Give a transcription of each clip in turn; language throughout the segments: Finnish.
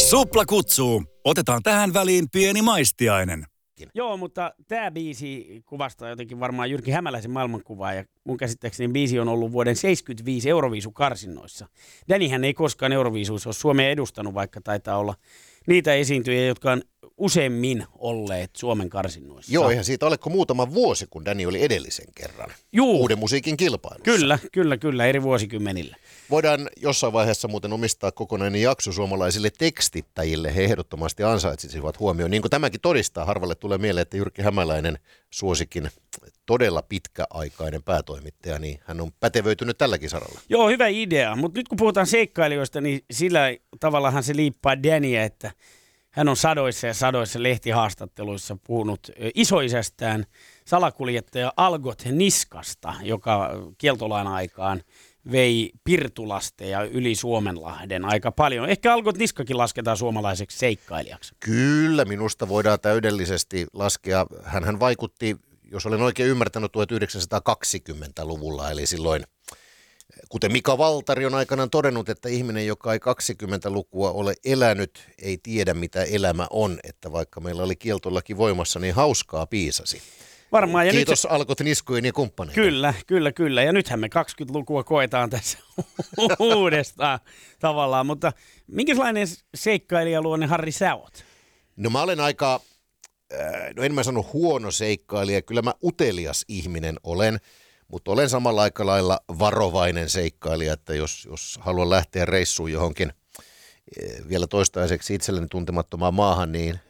Supla kutsuu. Otetaan tähän väliin pieni maistiainen. Joo, mutta tämä biisi kuvastaa jotenkin varmaan Jyrki Hämäläisen maailmankuvaa ja mun käsittääkseni biisi on ollut vuoden 1975 Euroviisukarsinnoissa. Danihän ei koskaan Euroviisuissa ole Suomea edustanut, vaikka taitaa olla niitä esiintyjiä, jotka on useimmin olleet Suomen karsinnoissa. Joo, eihän siitä oleko muutama vuosi, kun Dani oli edellisen kerran uuden musiikin kilpailussa. Kyllä, eri vuosikymmenillä. Voidaan jossain vaiheessa muuten omistaa kokonainen jakso suomalaisille tekstittäjille. He ehdottomasti ansaitsisivat huomioon. Niin kuin tämäkin todistaa, harvalle tulee mieleen, että Jyrki Hämäläinen, suosikin todella pitkäaikainen päätoimittaja, niin hän on pätevöitynyt tälläkin saralla. Joo, hyvä idea. Mutta nyt kun puhutaan seikkailijoista, niin sillä tavallahan se liippaa Daniä, että hän on sadoissa ja sadoissa lehtihaastatteluissa puhunut isoisästään salakuljettaja Algot Niskasta, joka kieltolain aikaan vei pirtulasteja yli Suomenlahden aika paljon. Ehkä Algot Niskakin lasketaan suomalaiseksi seikkailijaksi. Kyllä, minusta voidaan täydellisesti laskea. Hänhän vaikutti, jos olen oikein ymmärtänyt, 1920-luvulla, eli silloin, kuten Mika Valtari on aikanaan todennut, että ihminen, joka ei 20-lukua ole elänyt, ei tiedä mitä elämä on, että vaikka meillä oli kieltolaki voimassa, niin hauskaa piisasi. Varmaan. Ja kiitos nyt Algot Niskojen ja kumppaneita. Kyllä. Ja nythän me 20-lukua koetaan tässä uudestaan tavallaan. Mutta minkälainen seikkailijaluonne, Harri, sä oot? No mä olen aika, en mä sano huono seikkailija, kyllä mä utelias ihminen olen. Mutta olen samalla aika lailla varovainen seikkailija, että jos haluan lähteä reissuun johonkin vielä toistaiseksi itselleni tuntemattomaan maahan, niin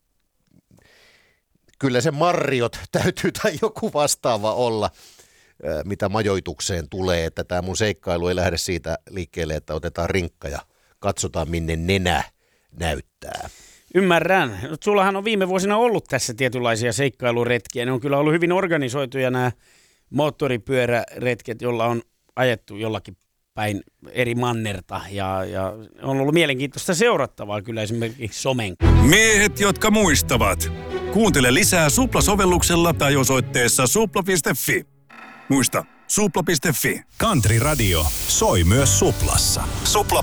kyllä se Marriott täytyy tai joku vastaava olla, mitä majoitukseen tulee, että tämä mun seikkailu ei lähde siitä liikkeelle, että otetaan rinkka ja katsotaan minne nenä näyttää. Ymmärrän. Sullahan on viime vuosina ollut tässä tietynlaisia seikkailuretkiä. Ne on kyllä ollut hyvin organisoituja nämä moottoripyöräretket, jolla on ajettu jollakin päin eri mannerta ja on ollut mielenkiintoista seurattavaa kyllä esimerkiksi somen. Miehet, jotka muistavat. Kuuntele lisää Supla-sovelluksella tai osoitteessa supla.fi. Muista, supla.fi. Country Radio soi myös Suplassa. Supla.